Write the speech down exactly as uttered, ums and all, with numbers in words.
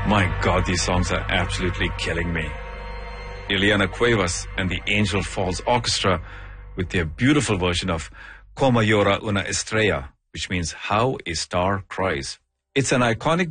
My God, these songs are absolutely killing me. Ileana Cuevas and the Angel Falls Orchestra with their beautiful version of Como Llora una Estrella, which means How a Star Cries. It's an iconic